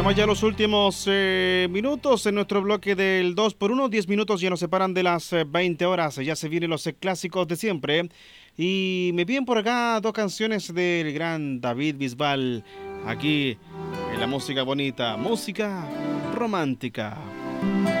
Estamos ya en los últimos minutos en nuestro bloque del 2x1. 10 minutos ya nos separan de las 20 horas. Ya se vienen los clásicos de siempre. Y me piden por acá dos canciones del gran David Bisbal. Aquí en la música bonita, música romántica.